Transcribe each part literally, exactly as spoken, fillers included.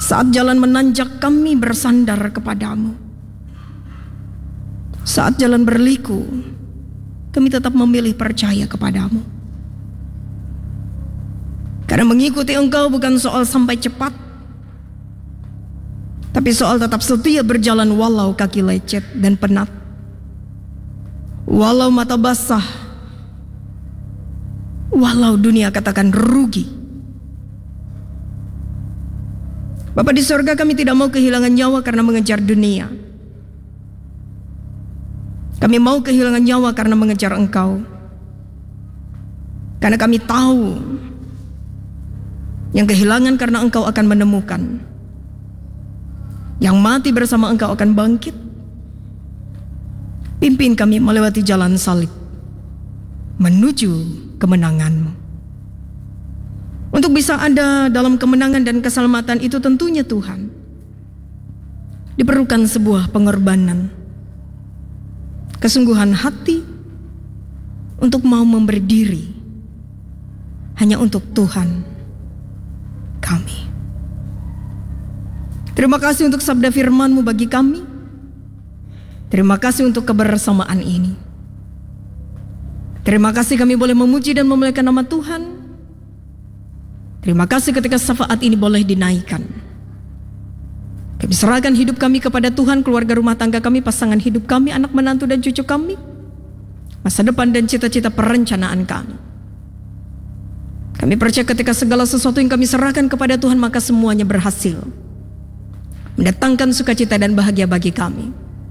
Saat jalan menanjak kami bersandar kepadamu. Saat jalan berliku kami tetap memilih percaya kepadamu. Karena mengikuti engkau bukan soal sampai cepat, tapi soal tetap setia berjalan walau kaki lecet dan penat, walau mata basah, walau dunia katakan rugi. Bapa di sorga, kami tidak mau kehilangan nyawa karena mengejar dunia. Kami mau kehilangan nyawa karena mengejar engkau. Karena kami tahu yang kehilangan karena engkau akan menemukan. Yang mati bersama engkau akan bangkit. Pimpin kami melewati jalan salib menuju kemenangan-Mu. Untuk bisa ada dalam kemenangan dan keselamatan itu tentunya Tuhan, diperlukan sebuah pengorbanan, kesungguhan hati untuk mau memberi diri hanya untuk Tuhan kami. Terima kasih untuk sabda firman-Mu bagi kami. Terima kasih untuk kebersamaan ini. Terima kasih kami boleh memuji dan memuliakan nama Tuhan. Terima kasih ketika syafaat ini boleh dinaikkan. Kami serahkan hidup kami kepada Tuhan, keluarga rumah tangga kami, pasangan hidup kami, anak menantu dan cucu kami, masa depan dan cita-cita perencanaan kami. Kami percaya ketika segala sesuatu yang kami serahkan kepada Tuhan, maka semuanya berhasil mendatangkan sukacita dan bahagia bagi kami.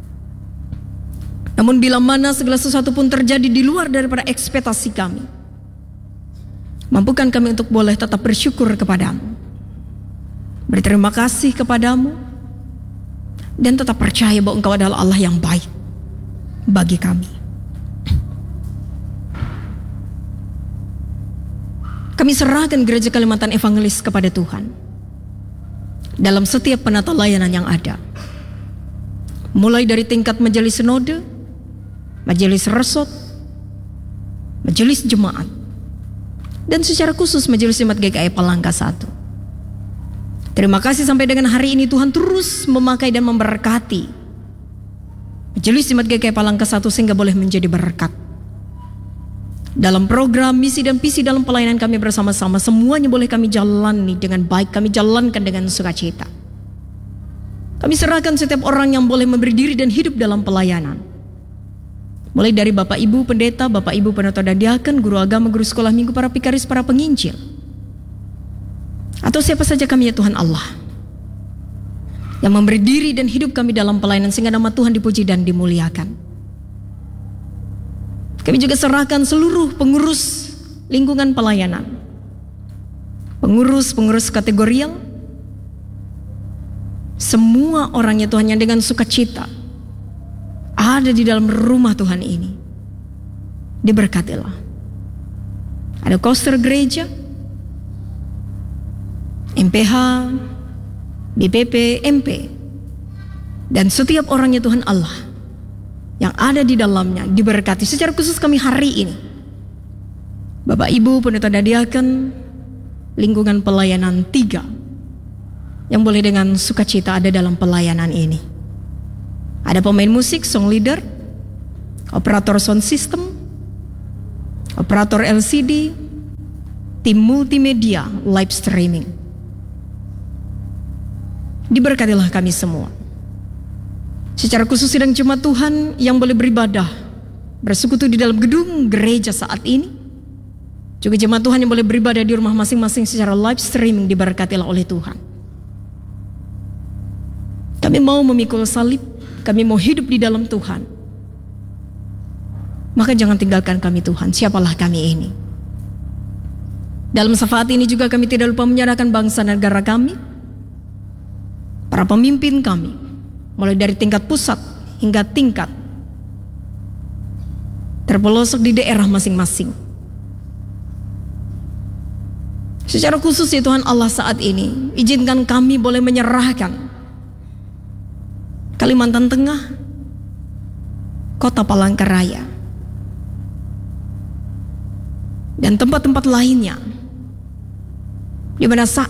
Namun bila mana segala sesuatu pun terjadi di luar daripada ekspektasi kami, mampukan kami untuk boleh tetap bersyukur kepadamu, berterima kasih kepadamu, dan tetap percaya bahwa engkau adalah Allah yang baik bagi kami. Kami serahkan Gereja Kalimantan Evangelis kepada Tuhan dalam setiap penata layanan yang ada, mulai dari tingkat majelis sinode, majelis resort, majelis jemaat, dan secara khusus Majelis Jemaat G K I Palangka satu. Terima kasih sampai dengan hari ini Tuhan terus memakai dan memberkati Majelis Jemaat G K I Palangka satu sehingga boleh menjadi berkat. Dalam program, misi dan visi dalam pelayanan kami bersama-sama, semuanya boleh kami jalani dengan baik, kami jalankan dengan sukacita. Kami serahkan setiap orang yang boleh memberi diri dan hidup dalam pelayanan. Mulai dari Bapak Ibu Pendeta, Bapak Ibu Pendeta dan Diaken, guru agama, guru sekolah minggu, para pikaris, para penginjil, atau siapa saja kami ya Tuhan Allah, yang memberi diri dan hidup kami dalam pelayanan sehingga nama Tuhan dipuji dan dimuliakan. Kami juga serahkan seluruh pengurus lingkungan pelayanan, pengurus-pengurus kategorial, semua orang ya Tuhan yang dengan sukacita ada di dalam rumah Tuhan ini, diberkatilah. Ada koster gereja, M P H, B P P, M P, dan setiap orangnya Tuhan Allah yang ada di dalamnya diberkati. Secara khusus kami hari ini, Bapak Ibu Pendeta dan Diaken lingkungan pelayanan tiga yang boleh dengan sukacita ada dalam pelayanan ini. Ada pemain musik, song leader, operator sound system, operator L C D, tim multimedia, live streaming. Diberkatilah kami semua. Secara khusus sidang jemaat Tuhan yang boleh beribadah, bersekutu di dalam gedung gereja saat ini. Juga jemaat Tuhan yang boleh beribadah di rumah masing-masing secara live streaming, diberkatilah oleh Tuhan. Kami mau memikul salib, kami mau hidup di dalam Tuhan. Maka jangan tinggalkan kami Tuhan, siapalah kami ini. Dalam syafaat ini juga kami tidak lupa menyerahkan bangsa negara kami, para pemimpin kami, mulai dari tingkat pusat hingga tingkat terpelosok di daerah masing-masing. Secara khusus ya Tuhan Allah saat ini, izinkan kami boleh menyerahkan Kalimantan Tengah, Kota Palangkaraya, dan tempat-tempat lainnya di mana saat